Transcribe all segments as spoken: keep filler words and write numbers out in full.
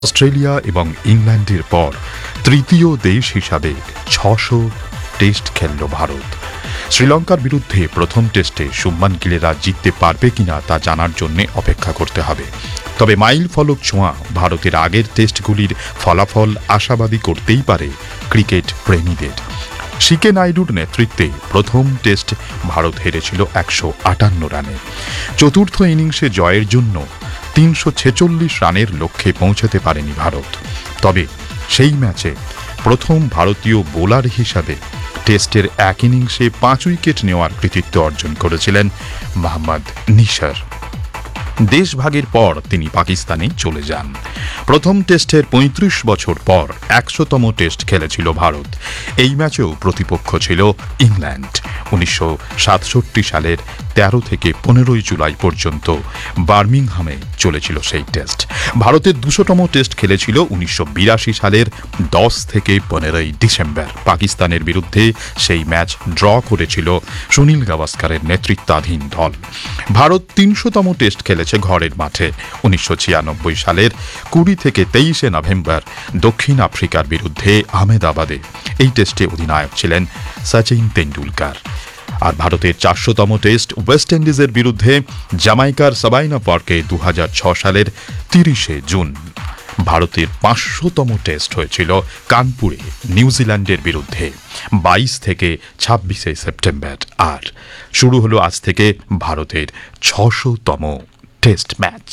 Australia এবং ইংল্যান্ডের পর তৃতীয় দেশ হিসাবে ছশো টেস্ট খেলল ভারত। শ্রীলঙ্কার বিরুদ্ধে প্রথম টেস্টে শুভমান গিলেরা জিততে পারবে কিনা তা জানার জন্য অপেক্ষা করতে হবে। তবে মাইল ফলক ছোঁয়া ভারতের আগের টেস্টগুলির ফলাফল আশাবাদী করতেই পারে ক্রিকেট প্রেমীদের। সিকে নাইডুর নেতৃত্বে প্রথম টেস্ট ভারত হেরেছিল একশো আটান্ন রানে। চতুর্থ ইনিংসে জয়ের জন্য তিনশো ছেচল্লিশ রানের লক্ষ্যে পৌঁছতে পারেনি ভারত। তবে সেই ম্যাচে প্রথম ভারতীয় বোলার হিসাবে টেস্টের এক ইনিংসে পাঁচ উইকেট নেওয়ার কৃতিত্ব অর্জন করেছিলেন মোহাম্মদ নিসার। দেশভাগের পর তিনি পাকিস্তানে চলে যান। প্রথম টেস্টের পঁয়ত্রিশ বছর পর একশোতম টেস্ট খেলেছিল ভারত। এই ম্যাচেও প্রতিপক্ষ ছিল ইংল্যান্ড। উনিশশো সাতষট্টি সালের তেরো থেকে পনেরোই জুলাই পর্যন্ত বার্মিংহামে চলেছিল সেই টেস্ট। ভারতের দুশোতম টেস্ট খেলেছিল উনিশশো বিরাশি সালের দশ থেকে পনেরোই ডিসেম্বর। পাকিস্তানের বিরুদ্ধে সেই ম্যাচ ড্র করেছিল সুনীল গাভাস্কারের নেতৃত্বাধীন দল। ভারত তিনশোতম টেস্ট খেলেছে ঘরের মাঠে উনিশশো ছিয়ানব্বই সালের কুড়ি থেকে তেইশে নভেম্বর দক্ষিণ আফ্রিকার বিরুদ্ধে আহমেদাবাদে। এই টেস্টে অধিনায়ক ছিলেন সচিন তেন্ডুলকার। আর ভারতের চারশোতম টেস্ট ওয়েস্ট ইন্ডিজের বিরুদ্ধে জামাইকার সাবাইনা পার্কে দু হাজার ছ সালের তিরিশে জুন। ভারতের পাঁচশোতম টেস্ট হয়েছিল কানপুরে নিউজিল্যান্ডের বিরুদ্ধে বাইশ থেকে ছাব্বিশে সেপ্টেম্বর। আর শুরু হলো আজ থেকে ভারতের ছশোতম টেস্ট ম্যাচ।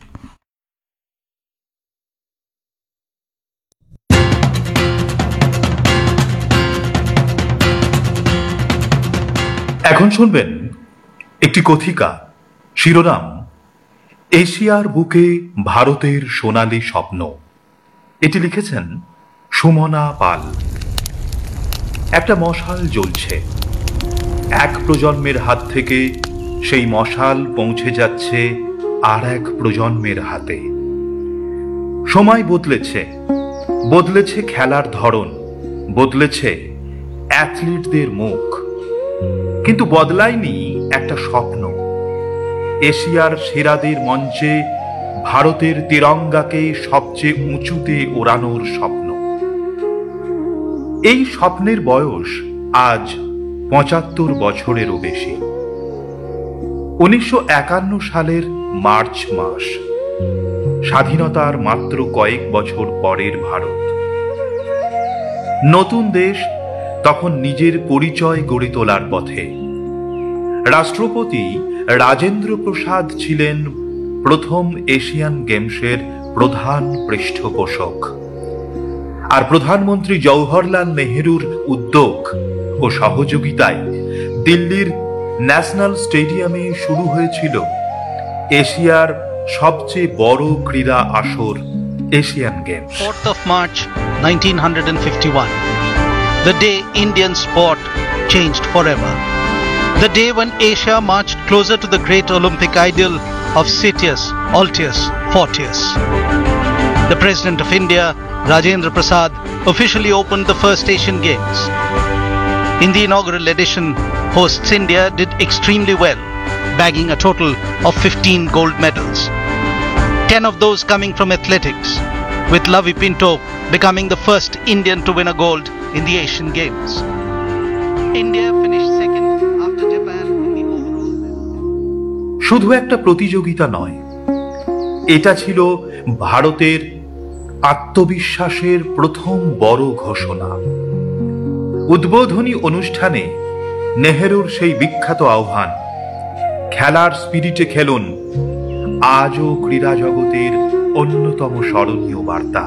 এখন শুনবেন একটি কথিকা। শিরোনাম এশিয়ার বুকে ভারতের সোনালী স্বপ্ন। এটি লিখেছেন সুমনা পাল। একটা মশাল জ্বলছে। এক প্রজন্মের হাত থেকে সেই মশাল পৌঁছে যাচ্ছে আর এক প্রজন্মের হাতে। সময় বদলেছে, বদলেছে খেলার ধরন, বদলেছে অ্যাথলিটদের মুখ, কিন্তু বদলায়নি একটা স্বপ্ন। এশিয়ার সেরাদের মঞ্চে ভারতের তিরঙ্গাকে সবচেয়ে উঁচুতে ওড়ানোর স্বপ্ন। এই স্বপ্নের বয়স আজ পঁচাত্তর বছরেরও বেশি। উনিশশো একান্ন সালের মার্চ মাস, স্বাধীনতার মাত্র কয়েক বছর পরের ভারত। নতুন দেশ তখন নিজের পরিচয় গড়ে তোলার পথে। রাষ্ট্রপতি রাজেন্দ্র প্রসাদ ছিলেন প্রথম এশিয়ান গেমসের প্রধান পৃষ্ঠপোষক। আর প্রধানমন্ত্রী জওহরলাল নেহেরুর উদ্যোগ ও সহযোগিতায় দিল্লির ন্যাশনাল স্টেডিয়ামে শুরু হয়েছিল এশিয়ার সবচেয়ে বড় ক্রীড়া আসর Asian games. fourth of March nineteen fifty-one, the day Indian sport changed forever. The day when Asia marched closer to the great Olympic ideal of Citius, Altius, Fortius. The President of India, Rajendra Prasad, officially opened the first Asian Games. In the inaugural edition, hosts India did extremely well, bagging a total of fifteen gold medals. ten of those coming from athletics, with Lavi Pinto becoming the first Indian to win a gold in the Asian Games. India finished second after Japan in the overall. শুধু একটা প্রতিযোগিতা নয়, এটা ছিল ভারতের আত্মবিশ্বাসের প্রথম বড় ঘোষণা। উদ্বোধনী অনুষ্ঠানে নেহেরুর সেই বিখ্যাত আহ্বান, খেলার স্পিরিটে খেলুন, আজও ক্রীড়া জগতের অন্যতম স্মরণীয় বার্তা।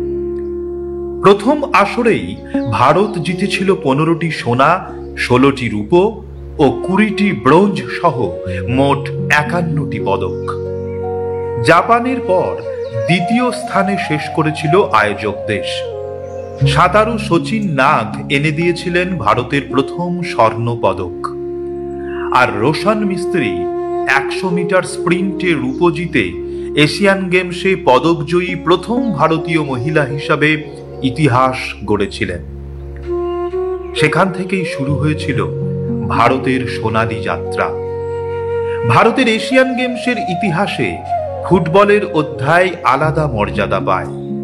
প্রথম আসরেই ভারত জিতেছিল পনেরোটি সোনা, ষোলোটি রূপো ও কুড়িটি ব্রোঞ্জ সহ মোট একান্নটি পদক। জাপানের পর দ্বিতীয় স্থানে শেষ করেছিল আয়োজক দেশ। সাঁতারু শচীন নাগ এনে দিয়েছিলেন ভারতের প্রথম স্বর্ণ পদক। আর রোশন মিস্ত্রি একশো মিটার স্প্রিন্টে রূপো জিতে এশিয়ান গেমসে পদকজয়ী প্রথম ভারতীয় মহিলা হিসাবে ইতিহাস গড়েছিলেন। সেখান থেকেই শুরু হয়েছিল ভারতের সোনালী যাত্রা। ভারতের এশিয়ান গেমসের ইতিহাসে ফুটবলের অধ্যায় আলাদা মর্যাদা পায়।